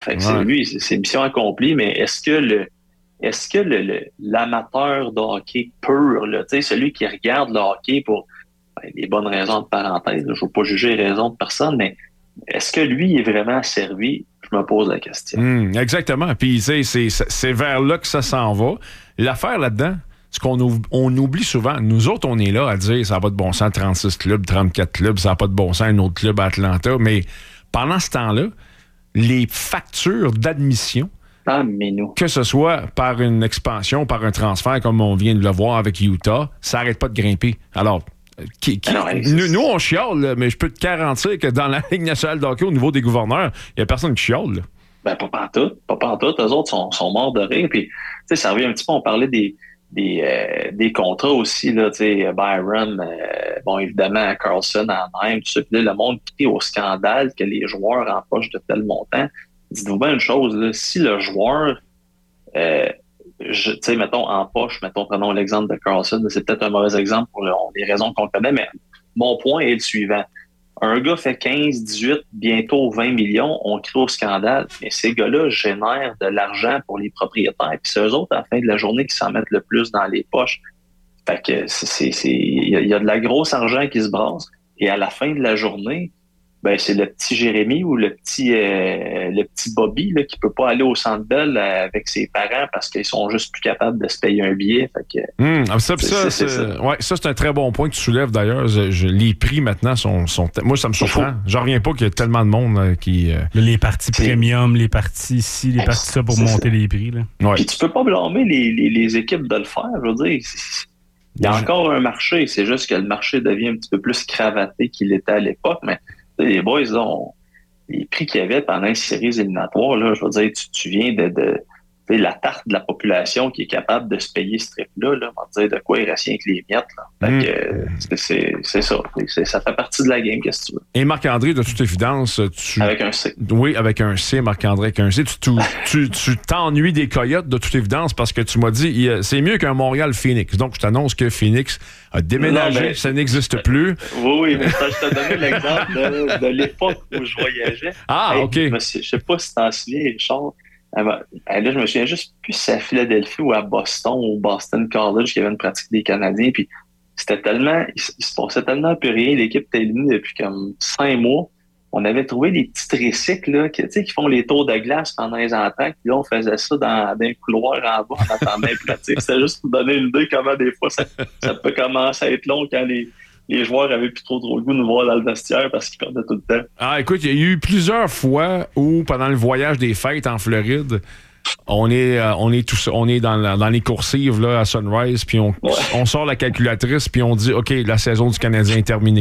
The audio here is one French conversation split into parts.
Fait que c'est mission accomplie, mais est-ce que l'amateur de hockey pur, là, celui qui regarde le hockey pour des bonnes raisons de parenthèse, je ne veux pas juger les raisons de personne, mais est-ce que lui est vraiment servi? Je me pose la question. Exactement. Puis c'est vers là que ça s'en va. L'affaire là-dedans, ce qu'on oublie souvent, nous autres, on est là à dire ça n'a pas de bon sens, 36 clubs, 34 clubs, ça n'a pas de bon sens, un autre club à Atlanta. Mais pendant ce temps-là, les factures d'admission, que ce soit par une expansion, par un transfert, comme on vient de le voir avec Utah, ça n'arrête pas de grimper. Alors, nous, on chiale, là, mais je peux te garantir que dans la Ligue nationale de hockey, au niveau des gouverneurs, il n'y a personne qui chiale. Là. Ben, pas pantoute. Eux autres sont morts de rire. Puis, ça revient un petit peu, on parlait des contrats aussi, là, Byron, évidemment, Carlson, Anaheim, tout ça. Puis là, le monde crie au scandale que les joueurs empochent de tel montant. Dites-vous bien une chose, là, si le joueur, mettons, prenons l'exemple de Carlson, c'est peut-être un mauvais exemple pour les raisons qu'on connaît, mais mon point est le suivant. Un gars fait 15, 18, bientôt 20 millions, on crie au scandale, mais ces gars-là génèrent de l'argent pour les propriétaires, puis c'est eux autres, à la fin de la journée, qui s'en mettent le plus dans les poches. Fait que il y a de la grosse argent qui se brasse, et à la fin de la journée, c'est le petit Jérémy ou le petit Bobby là, qui peut pas aller au Centre Bell avec ses parents parce qu'ils sont juste plus capables de se payer un billet. Fait que, ça, c'est un très bon point que tu soulèves d'ailleurs. Les prix maintenant sont moi, ça me surprend. J'en reviens pas qu'il y a tellement de monde qui... Les parties premium, les parties ici, les parties ça pour monter les prix. Là. Ouais. Puis tu peux pas blâmer les équipes de le faire. Je veux dire, il y a encore un marché. C'est juste que le marché devient un petit peu plus cravaté qu'il était à l'époque, mais les boys, là, les prix qu'il y avait pendant les séries éliminatoires, là, je veux dire, tu viens de la tarte de la population qui est capable de se payer ce trip-là, là, on va dire de quoi il reste rien que les miettes. Là. Fait que, c'est ça. Ça fait partie de la game, qu'est-ce que tu veux. Et Marc-André, de toute évidence, avec un C. Oui, avec un C, Marc-André, avec un C. Tu t'ennuies des Coyotes, de toute évidence, parce que tu m'as dit, c'est mieux qu'un Montréal-Phoenix. Donc, je t'annonce que Phoenix a déménagé, ça n'existe plus. Oui, mais je te donnais l'exemple de l'époque où je voyageais. OK. Je sais pas si t'en souviens, Richard. Là, je me souviens juste plus si c'est à Philadelphie ou à Boston, au Boston College, qu'il y avait une pratique des Canadiens. Puis c'était tellement, il se passait tellement plus rien. L'équipe était éliminée depuis comme 5 mois. On avait trouvé des petits tricycles là, qui font les tours de glace pendant les entraques. Puis là, on faisait ça dans un couloir en bas en attendant les pratiques. C'était juste pour donner une idée comment des fois ça peut commencer à être long quand les joueurs avaient plus trop le goût de nous voir dans le vestiaire parce qu'ils perdaient tout le temps. Ah, écoute, il y a eu plusieurs fois où, pendant le voyage des fêtes en Floride, on est dans les coursives là, à Sunrise, puis on sort la calculatrice, puis on dit, OK, la saison du Canadien est terminée.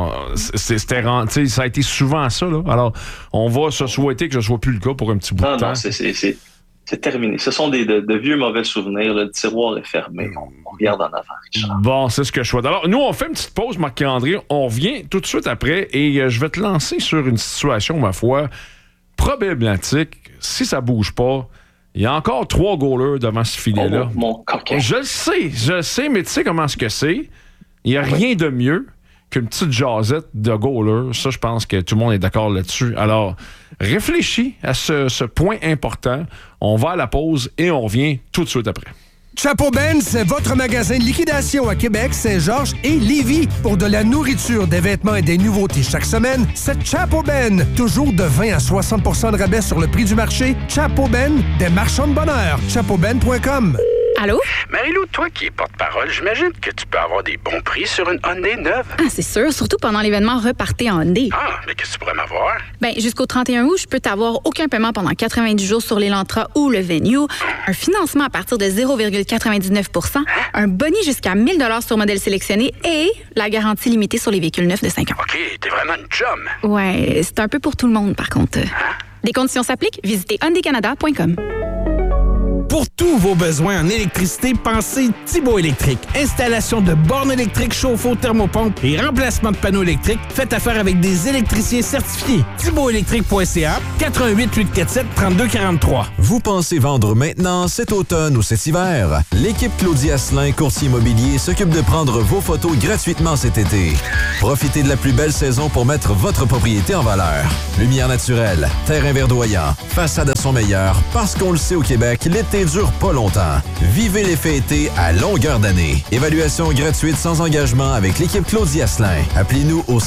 Ça a été souvent ça. Là. Alors, on va se souhaiter que ce ne soit plus le cas pour un petit bout de temps. Non, c'est terminé. Ce sont de vieux mauvais souvenirs. Le tiroir est fermé. On regarde en avant, Richard. Bon, c'est ce que je souhaite. Alors, nous, on fait une petite pause, Marc-André. On revient tout de suite après et je vais te lancer sur une situation, ma foi, problématique. Si ça bouge pas, il y a encore 3 goalers devant ce filet-là. Mon coquin. Je le sais, mais tu sais comment ce que c'est. Il n'y a rien de mieux qu'une petite jasette de goaler. Ça, je pense que tout le monde est d'accord là-dessus. Alors, réfléchis à ce point important. On va à la pause et on revient tout de suite après. Chapeau Ben, c'est votre magasin de liquidation à Québec, Saint-Georges et Lévis. Pour de la nourriture, des vêtements et des nouveautés chaque semaine, c'est Chapeau Ben. Toujours de 20 à 60 % de rabais sur le prix du marché. Chapeau Ben, des marchands de bonheur. chapeauben.com. Allô? Marie-Lou, toi qui es porte-parole, j'imagine que tu peux avoir des bons prix sur une Hyundai neuve. Ah, c'est sûr, surtout pendant l'événement Repartez en Hyundai. Ah, mais qu'est-ce que tu pourrais m'avoir? Jusqu'au 31 août, je peux t'avoir aucun paiement pendant 90 jours sur l'Elantra ou le Venue, un financement à partir de 0,99 %, un boni jusqu'à 1 000 $ sur modèle sélectionné et la garantie limitée sur les véhicules neufs de 5 ans. OK, t'es vraiment une chum. Ouais, c'est un peu pour tout le monde, par contre. Les conditions s'appliquent. Visitez hyundaicanada.com. Pour tous vos besoins en électricité, pensez Thibaut Électrique. Installation de bornes électriques chauffe-eau thermopompe et remplacement de panneaux électriques. Faites affaire avec des électriciens certifiés. ThibautElectrique.ca 88 847 3243. Vous pensez vendre maintenant, cet automne ou cet hiver? L'équipe Claudie Asselin, courtier immobilier, s'occupe de prendre vos photos gratuitement cet été. Profitez de la plus belle saison pour mettre votre propriété en valeur. Lumière naturelle, terrain verdoyant, façade à son meilleur, parce qu'on le sait au Québec, l'été dure pas longtemps. Vivez l'effet été à longueur d'année. Évaluation gratuite sans engagement avec l'équipe Claudie Asselin. Appelez-nous au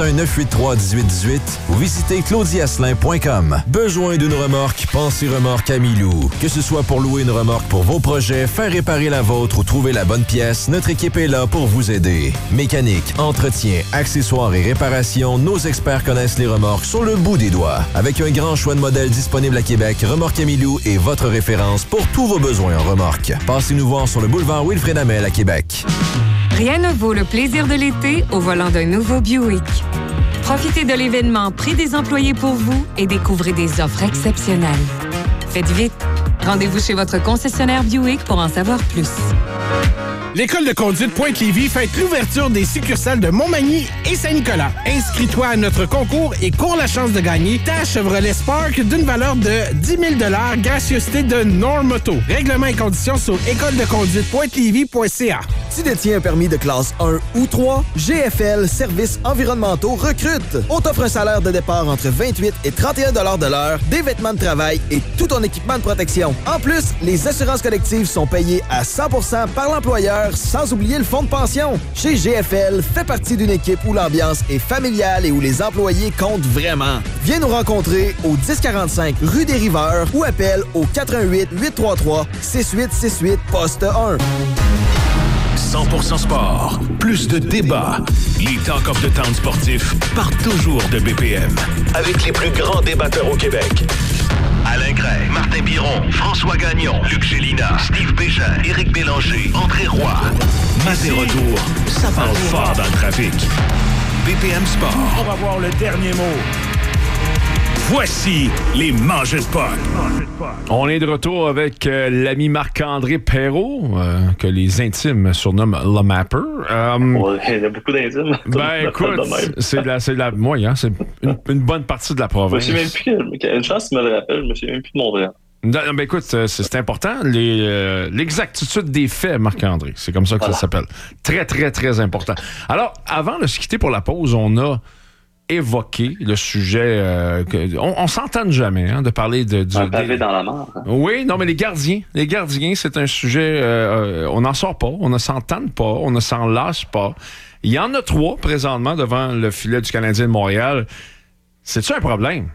581-983-1818 ou visitez claudieasselin.com. Besoin d'une remorque? Pensez remorque Amilou. Que ce soit pour louer une remorque pour vos projets, faire réparer la vôtre ou trouver la bonne pièce, notre équipe est là pour vous aider. Mécanique, entretien, accessoires et réparation, nos experts connaissent les remorques sur le bout des doigts. Avec un grand choix de modèles disponibles à Québec, Remorque Amilou est votre référence pour tous vos besoins en remorque. Passez-nous voir sur le boulevard Wilfrid Hamel à Québec. Rien ne vaut le plaisir de l'été au volant d'un nouveau Buick. Profitez de l'événement Prix des employés pour vous et découvrez des offres exceptionnelles. Faites vite. Rendez-vous chez votre concessionnaire Buick pour en savoir plus. L'École de conduite Pointe-Lévis fête l'ouverture des succursales de Montmagny et Saint-Nicolas. Inscris-toi à notre concours et cours la chance de gagner ta Chevrolet Spark d'une valeur de 10 000 $, gracieuseté de Normoto. Règlements et conditions sur écoledeconduitepointe-lévis.ca. Tu détiens un permis de classe 1 ou 3, GFL Services environnementaux recrute. On t'offre un salaire de départ entre 28 et 31 $ de l'heure, des vêtements de travail et tout ton équipement de protection. En plus, les assurances collectives sont payées à 100% par l'employeur, sans oublier le fonds de pension. Chez GFL, fais partie d'une équipe où l'ambiance est familiale et où les employés comptent vraiment. Viens nous rencontrer au 1045 rue des Riveurs ou appelle au 88 833 6868 poste 1. 100% sport, plus de débats. Les Talk of the Town sportifs partent toujours de BPM. Avec les plus grands débatteurs au Québec. Alain Gray, Martin Biron, François Gagnon, Luc Gélina, Steve Bégin, Éric Bélanger, André Roy. Matin retour, ça parle fort dans le trafic. BPM Sport. On va voir le dernier mot. Voici les Mangeurs de Puck. On est de retour avec l'ami Marc-André Perrault, que les intimes surnomment le Mapper. Il y a beaucoup d'intimes. Ben écoute, c'est une bonne partie de la province. Je me souviens même plus, une chance tu me le rappelles, je me souviens même plus de mon vrai. Non, ben écoute, c'est important. L'exactitude des faits, Marc-André, c'est comme ça que ça s'appelle. Très, très, très important. Alors, avant de se quitter pour la pause, on a évoquer le sujet. On s'entend jamais de parler du pavé dans la mort. Hein? Oui, non, mais les gardiens, c'est un sujet. On n'en sort pas, on ne s'entend pas, on ne s'en lâche pas. Il y en a 3 présentement devant le filet du Canadien de Montréal. C'est-tu un problème?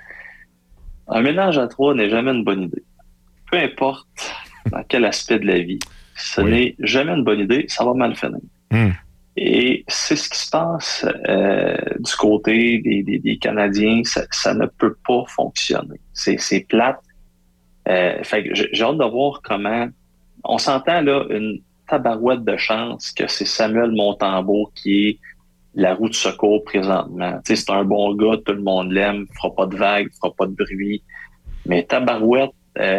Un ménage à 3 n'est jamais une bonne idée. Peu importe dans quel aspect de la vie, ce n'est jamais une bonne idée, ça va mal finir. Et c'est ce qui se passe du côté des Canadiens. Ça ne peut pas fonctionner. C'est plate. Fait que j'ai hâte de voir comment... On s'entend là une tabarouette de chance que c'est Samuel Montembeault qui est la roue de secours présentement. T'sais, c'est un bon gars, tout le monde l'aime, il fera pas de vagues, il fera pas de bruit. Mais tabarouette...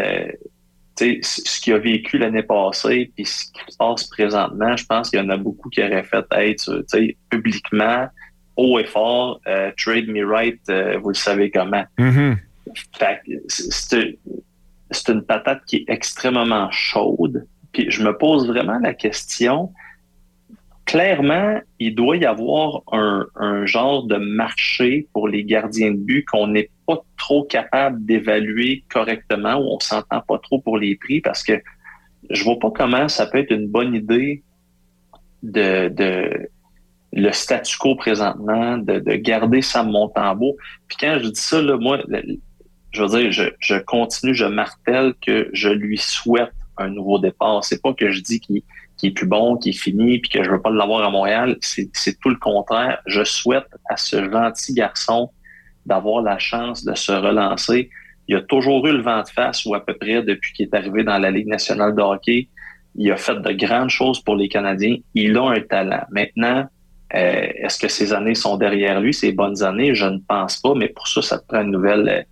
ce qu'il a vécu l'année passée puis ce qui se passe présentement, je pense qu'il y en a beaucoup qui auraient fait être publiquement, haut et fort, trade me right, vous le savez comment. Fait que c'est une patate qui est extrêmement chaude. Puis je me pose vraiment la question, clairement, il doit y avoir un genre de marché pour les gardiens de but qu'on n'est pas trop capable d'évaluer correctement ou on s'entend pas trop pour les prix parce que je vois pas comment ça peut être une bonne idée de le statu quo présentement, de garder Sam Montembeault. Puis quand je dis ça, là, moi, je veux dire, je continue, je martèle que je lui souhaite un nouveau départ. C'est pas que je dis qu'il est plus bon, qu'il est fini, puis que je veux pas l'avoir à Montréal. C'est tout le contraire. Je souhaite à ce gentil garçon d'avoir la chance de se relancer. Il a toujours eu le vent de face, ou à peu près, depuis qu'il est arrivé dans la Ligue nationale de hockey. Il a fait de grandes choses pour les Canadiens. Il a un talent. Maintenant, est-ce que ces années sont derrière lui, ces bonnes années? Je ne pense pas, mais pour ça te prend une nouvelle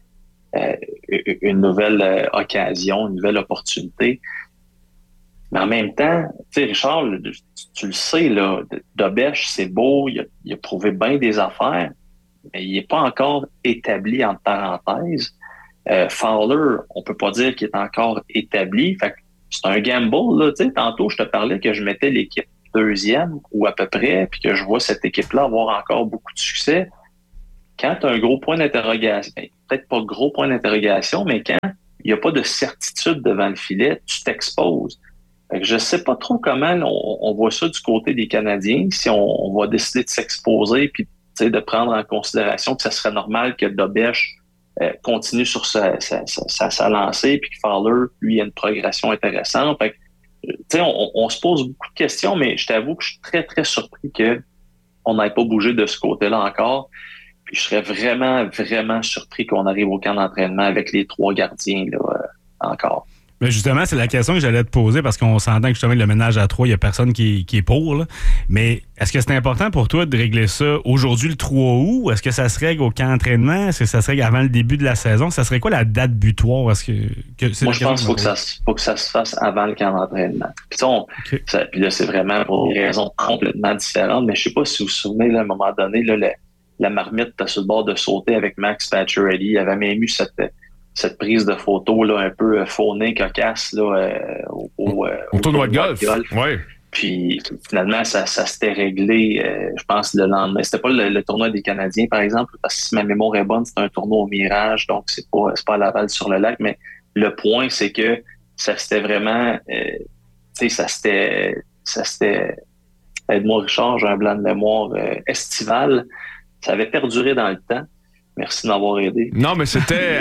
une nouvelle occasion, une nouvelle opportunité. Mais en même temps, tu sais, Richard, tu le sais, là, Dobèche, c'est beau, il a prouvé bien des affaires, mais il n'est pas encore établi entre parenthèses. Fowler, on peut pas dire qu'il est encore établi. Fait que c'est un gamble, là. Tu sais, tantôt, je te parlais que je mettais l'équipe deuxième ou à peu près, puis que je vois cette équipe-là avoir encore beaucoup de succès. Quand tu as un gros point d'interrogation, peut-être pas gros point d'interrogation, mais quand il n'y a pas de certitude devant le filet, tu t'exposes. Fait que je sais pas trop comment on voit ça du côté des Canadiens, si on va décider de s'exposer puis de prendre en considération que ça serait normal que Dobèche continue sur sa lancée puis que Fowler, lui, a une progression intéressante. Fait que, on se pose beaucoup de questions, mais je t'avoue que je suis très, très surpris qu'on n'ait pas bougé de ce côté-là encore. Puis je serais vraiment, vraiment surpris qu'on arrive au camp d'entraînement avec les 3 gardiens là, encore. Mais justement, c'est la question que j'allais te poser parce qu'on s'entend que justement le ménage à 3, il n'y a personne qui est pour. Là. Mais est-ce que c'est important pour toi de régler ça aujourd'hui le 3 août? Ou est-ce que ça se règle au camp d'entraînement? Est-ce que ça se règle avant le début de la saison? Ça serait quoi la date butoir? Moi, je pense qu'il faut que ça se fasse avant le camp d'entraînement. Puis là, c'est vraiment pour des raisons complètement différentes. Mais je ne sais pas si vous vous souvenez, là, à un moment donné, là, la marmite était sur le bord de sauter avec Max Pacioretty. Il avait même eu cette prise de photo là, un peu faunée, cocasse là, au tournoi de golf. Ouais. Puis finalement, ça s'était réglé, je pense, le lendemain. C'était pas le tournoi des Canadiens, par exemple, parce que si ma mémoire est bonne, c'était un tournoi au Mirage, donc c'est pas à Laval sur le lac. Mais le point, c'est que ça s'était vraiment... ça s'était... Aide-moi, Richard, j'ai un blanc de mémoire estival. Ça avait perduré dans le temps. Merci de m'avoir aidé. Non, mais c'était...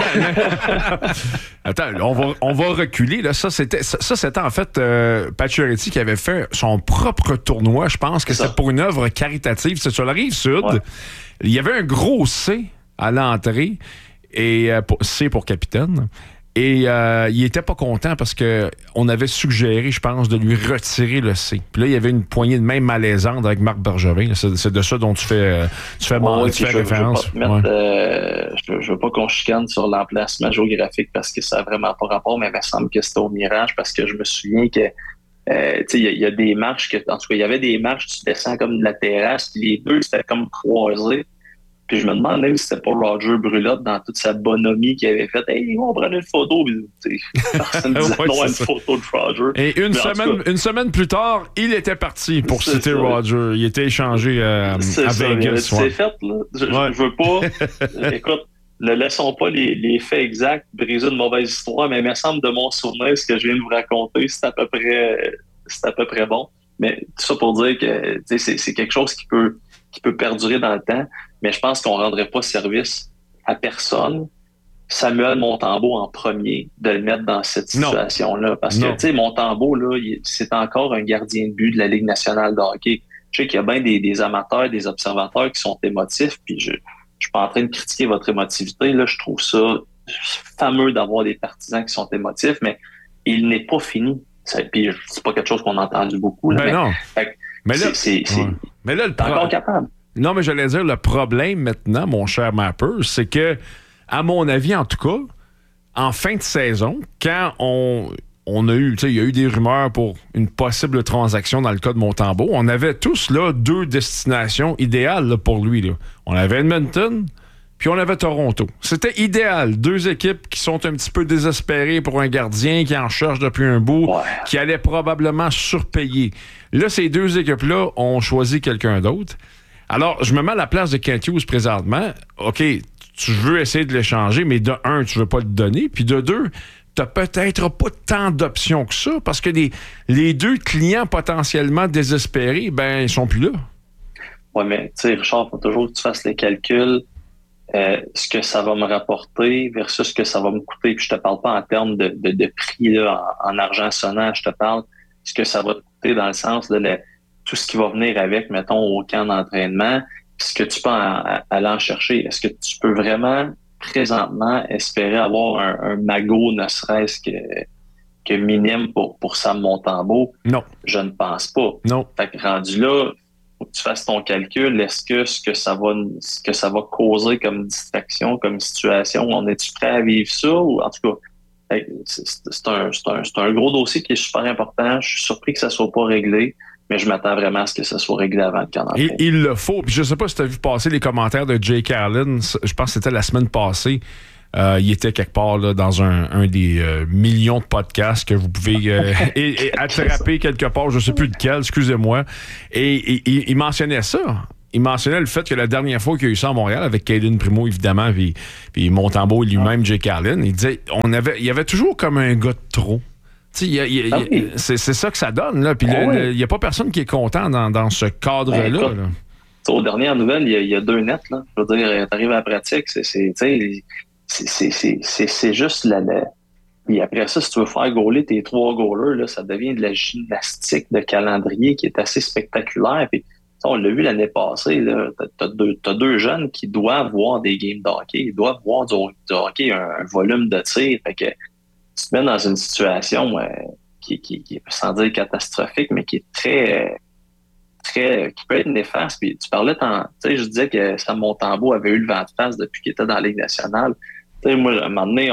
Attends, on va reculer. Là. Ça, c'était en fait Pacioretty qui avait fait son propre tournoi. Je pense que c'était pour une œuvre caritative. C'est sur la Rive-Sud. Ouais. Il y avait un gros C à l'entrée. Et C pour capitaine. Et il était pas content parce que on avait suggéré, je pense, de lui retirer le C. Puis là, il y avait une poignée de main malaisante avec Marc Bergevin. C'est de ça dont tu fais référence. Je veux pas qu'on chicane sur l'emplacement géographique parce que ça n'a vraiment pas rapport, mais il me semble que c'était au Mirage parce que je me souviens que il y a des marches en tout cas, il y avait des marches, tu descends comme de la terrasse, puis les deux, c'était comme croisés. Puis je me demande même si c'était pas Roger Brulotte dans toute sa bonhomie qui avait fait « Hey, on prenait une photo. » Personne disait non à une photo de Roger. Et une semaine plus tard, il était parti pour citer Roger. Il était échangé à Vegas. C'est fait, là. Je veux pas... Écoute, ne laissons pas les faits exacts briser une mauvaise histoire, mais il me semble de mon souvenir, ce que je viens de vous raconter, c'est à peu près bon. Mais tout ça pour dire que c'est quelque chose qui peut perdurer dans le temps. Mais je pense qu'on ne rendrait pas service à personne. Samuel Montembeault en premier, de le mettre dans cette situation-là. Parce que, tu sais, Montembeault, là, c'est encore un gardien de but de la Ligue nationale de hockey. Je sais qu'il y a bien des amateurs, des observateurs qui sont émotifs, puis je suis pas en train de critiquer votre émotivité. Là, je trouve ça fameux d'avoir des partisans qui sont émotifs, mais il n'est pas fini. Puis c'est pas quelque chose qu'on a entendu beaucoup. Là, non. Mais là, mais là, t'es encore capable. Non, mais j'allais dire, le problème maintenant, mon cher Mapper, c'est que, à mon avis, en tout cas, en fin de saison, quand on a eu, il y a eu des rumeurs pour une possible transaction dans le cas de Montembeault, on avait tous là 2 destinations idéales là, pour lui. Là. On avait Edmonton, puis on avait Toronto. C'était idéal. 2 équipes qui sont un petit peu désespérées pour un gardien qui en cherche depuis un bout, qui allait probablement surpayer. Là, ces 2 équipes-là ont choisi quelqu'un d'autre. Alors, je me mets à la place de Kent Hughes présentement. OK, tu veux essayer de l'échanger, mais de 1, tu veux pas le donner. Puis de 2, t'as peut-être pas tant d'options que ça parce que les 2 clients potentiellement désespérés, ben, ils sont plus là. Oui, mais tu sais, Richard, il faut toujours que tu fasses les calculs. Ce que ça va me rapporter versus ce que ça va me coûter. Puis je te parle pas en termes de prix là, en argent sonnant. Je te parle ce que ça va te coûter dans le sens de tout ce qui va venir avec, mettons, au camp d'entraînement, ce que tu peux aller en chercher. Est-ce que tu peux vraiment, présentement, espérer avoir un magot, ne serait-ce que minime pour Sam Montembeault? Non. Je ne pense pas. Non. Fait que rendu là, faut que tu fasses ton calcul. Est-ce que ce que ça va causer comme distraction, comme situation, on est-tu prêt à vivre ça? Ou en tout cas, c'est un gros dossier qui est super important. Je suis surpris que ça soit pas réglé, mais je m'attends vraiment à ce que ça soit réglé avant le camp d'entraînement. Il le faut. Puis je sais pas si tu as vu passer les commentaires de Jake Allen. Je pense que c'était la semaine passée. Il était quelque part là, dans un des millions de podcasts que vous pouvez attraper quelque part, je ne sais plus lequel, excusez-moi. Et il mentionnait ça. Il mentionnait le fait que la dernière fois qu'il y a eu ça à Montréal, avec Caden Primo, évidemment, puis Montembeault et lui-même, Jake Allen, il disait il y avait toujours comme un gars de trop. C'est ça que ça donne. Là. Puis il n'y a pas personne qui est content dans ce cadre-là. Là. Aux dernières nouvelles, il y a 2 nets. Là. Je veux dire, t'arrives à la pratique, c'est juste Puis après ça, si tu veux faire gauler tes 3 goalers, là, ça devient de la gymnastique de calendrier qui est assez spectaculaire. Puis, on l'a vu l'année passée, t'as 2 jeunes qui doivent voir des games de hockey, ils doivent voir du hockey, un volume de tir. Fait que tu te mets dans une situation qui est, sans dire catastrophique, mais qui est très qui peut être néfaste. Puis tu parlais, tu sais, je disais que Sam Montembeault avait eu le vent de face depuis qu'il était dans la Ligue nationale. Tu sais, moi, à un moment donné,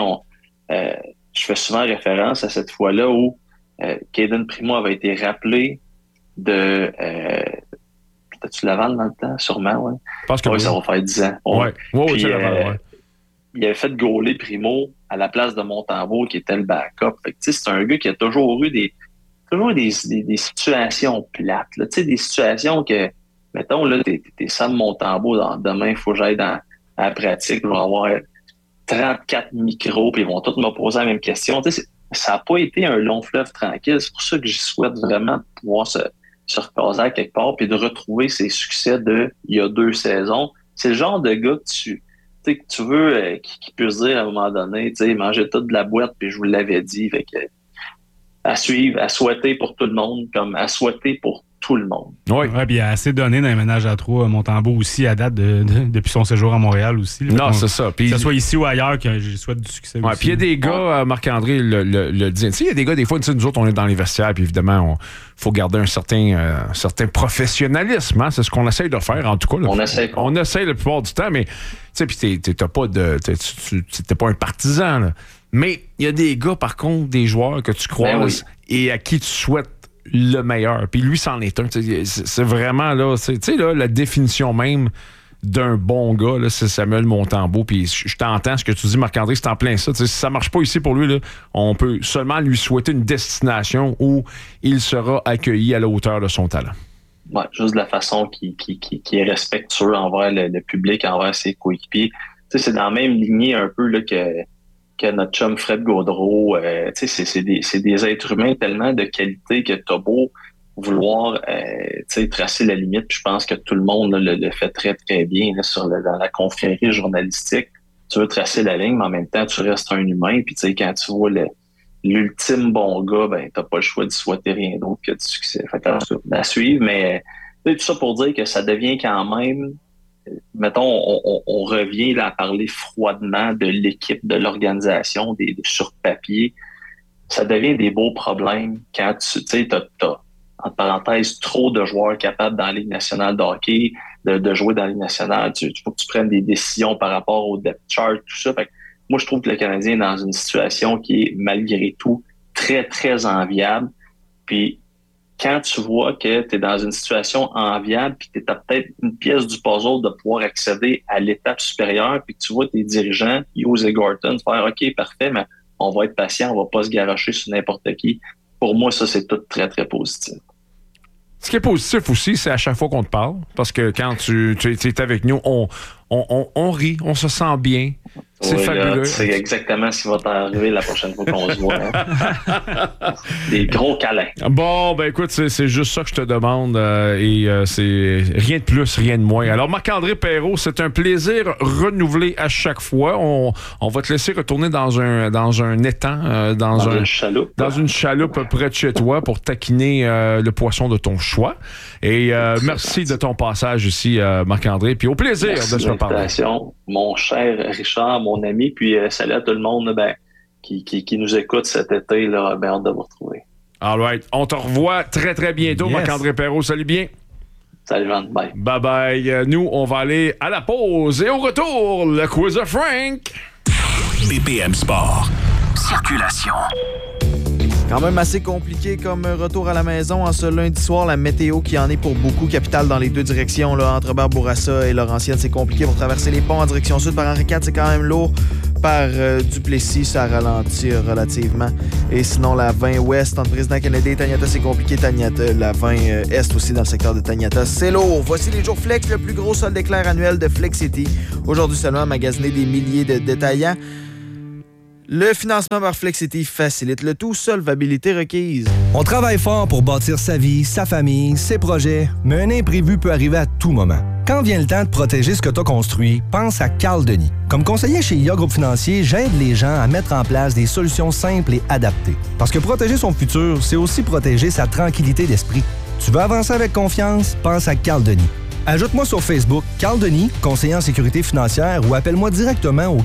je fais souvent référence à cette fois-là où Caden Primo avait été rappelé de... Peut-être-tu Laval dans le temps? Sûrement, oui. Parce que ça va faire 10 ans. Ouais. Puis, Laval, il avait fait gauler Primo à la place de Montembeault qui était le backup. Fait que, tu sais, c'est un gars qui a toujours eu des situations plates. Tu sais, des situations que, mettons, là, t'es Sam Montembeault, demain, il faut que j'aille à la pratique, je vais avoir 34 micros, puis ils vont tous me poser la même question. Tu sais, ça n'a pas été un long fleuve tranquille. C'est pour ça que j'y souhaite vraiment de pouvoir se recaser à quelque part, puis de retrouver ses succès il y a 2 saisons. C'est le genre de gars que tu veux qui puisse dire à un moment donné, tu sais, mangez tout de la boîte, puis je vous l'avais dit. Fait que, à suivre, à souhaiter pour tout le monde, comme à souhaiter pour tout le monde. Oui, puis il a assez donné dans les ménages à 3 Montembeault aussi à date depuis son séjour à Montréal aussi. Là, non, c'est ça. Puis, que ce soit ici ou ailleurs, que je souhaite du succès aussi. Puis il y a des gars, Marc-André le dit, tu sais, il y a des gars, des fois, nous autres, on est dans les vestiaires, puis évidemment, il faut garder un certain professionnalisme. Hein? C'est ce qu'on essaye de faire, en tout cas. Là. On essaye la plupart du temps, mais tu sais, puis t'es pas un partisan, là. Mais il y a des gars, par contre, des joueurs que tu croises et à qui tu souhaites le meilleur. Puis lui, c'en est un. C'est vraiment là, tu sais, là, la définition même d'un bon gars, là, c'est Samuel Montembeault. Puis je t'entends ce que tu dis, Marc-André, c'est en plein ça. Si ça marche pas ici pour lui, là, on peut seulement lui souhaiter une destination où il sera accueilli à la hauteur de son talent. Ouais, juste de la façon qui est respectueux envers le public, envers ses coéquipiers. Tu sais, c'est dans la même lignée un peu là, que notre chum Fred Gaudreau. C'est des êtres humains tellement de qualité que t'as beau vouloir tracer la limite. Puis je pense que tout le monde là, le fait très, très bien là, dans la confrérie journalistique. Tu veux tracer la ligne, mais en même temps, tu restes un humain. Puis quand tu vois l'ultime bon gars, ben t'as pas le choix de souhaiter rien d'autre que du succès. Fait à suivre, mais tout ça pour dire que ça devient quand même... Mettons, on revient là à parler froidement de l'équipe, de l'organisation, sur papier. Ça devient des beaux problèmes quand tu sais, t'as, entre parenthèses, trop de joueurs capables dans la Ligue nationale de hockey, de jouer dans la Ligue nationale. Il faut que tu prennes des décisions par rapport au depth chart, tout ça. Fait que moi, je trouve que le Canadien est dans une situation qui est, malgré tout, très, très enviable. Puis, quand tu vois que tu es dans une situation enviable puis que tu as peut-être une pièce du puzzle de pouvoir accéder à l'étape supérieure puis que tu vois tes dirigeants, Hughes et Gorton, faire « OK, parfait, mais on va être patient, on va pas se garocher sur n'importe qui. » Pour moi, ça, c'est tout très, très positif. Ce qui est positif aussi, c'est à chaque fois qu'on te parle, parce que quand tu es avec nous, on rit, on se sent bien. C'est fabuleux. C'est exactement ce qui va t'arriver la prochaine fois qu'on se voit. Hein? Des gros câlins. Bon, ben écoute, c'est juste ça que je te demande et c'est rien de plus, rien de moins. Alors, Marc-André Perreault, c'est un plaisir renouvelé à chaque fois. On va te laisser retourner dans un étang, dans une chaloupe. Dans une chaloupe près de chez toi pour taquiner le poisson de ton choix. Et merci de ton passage ici, Marc-André. Puis au plaisir de se reparler. Mon cher Richard, mon ami, puis salut à tout le monde qui nous écoute cet été. Là, hâte de vous retrouver. All right. On te revoit très, très bientôt, yes. Marc-André Perreault. Salut bien. Salut, Jean. Bye. Bye-bye. Nous, on va aller à la pause. Et au retour, le quiz de Frank. BPM Sport. Circulation. Quand même assez compliqué comme retour à la maison en ce lundi soir. La météo qui en est pour beaucoup. Capitale dans les deux directions. Là, entre Barbourassa et Laurentienne, c'est compliqué pour traverser les ponts en direction sud. Par Henri IV, c'est quand même lourd. Par Duplessis, ça ralentit relativement. Et sinon, la 20 ouest entre Président Kennedy et Taniata, c'est compliqué. La 20 est aussi dans le secteur de Taniata, c'est lourd. Voici les jours Flex, le plus gros sol d'éclair annuel de Flex City. Aujourd'hui seulement, magasiné des milliers de détaillants. Le financement par Flexity facilite le tout, solvabilité requise. On travaille fort pour bâtir sa vie, sa famille, ses projets, mais un imprévu peut arriver à tout moment. Quand vient le temps de protéger ce que tu as construit, pense à Carl Denis. Comme conseiller chez IA Groupe Financier, j'aide les gens à mettre en place des solutions simples et adaptées. Parce que protéger son futur, c'est aussi protéger sa tranquillité d'esprit. Tu veux avancer avec confiance? Pense à Carl Denis. Ajoute-moi sur Facebook, Carl Denis, conseiller en sécurité financière, ou appelle-moi directement au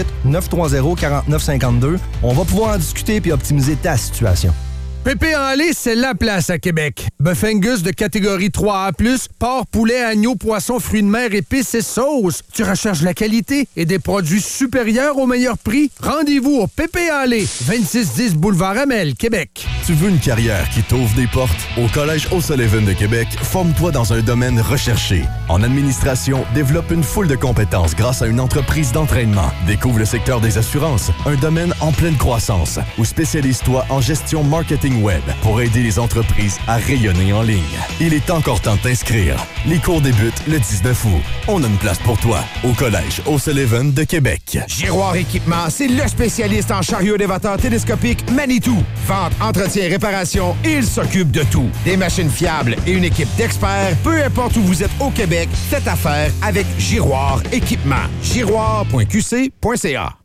418-930-4952. On va pouvoir en discuter puis optimiser ta situation. Pépé en lait, c'est la place à Québec. Bœuf Angus de catégorie 3A+, porc, poulet, agneau, poisson, fruits de mer, épices et sauces. Tu recherches la qualité et des produits supérieurs au meilleur prix? Rendez-vous au Pépé en lait, 2610 Boulevard Amel, Québec. Tu veux une carrière qui t'ouvre des portes? Au Collège O'Sullivan de Québec, forme-toi dans un domaine recherché. En administration, développe une foule de compétences grâce à une entreprise d'entraînement. Découvre le secteur des assurances, un domaine en pleine croissance. Ou spécialise-toi en gestion marketing web pour aider les entreprises à rayonner en ligne. Il est encore temps de t'inscrire. Les cours débutent le 19 août. On a une place pour toi au Collège O'Sullivan de Québec. Giroir Équipement, c'est le spécialiste en chariot élévateur télescopique Manitou. Vente, entretien, réparation, il s'occupe de tout. Des machines fiables et une équipe d'experts, peu importe où vous êtes au Québec, faites affaire avec Giroir Équipement. Giroir.qc.ca.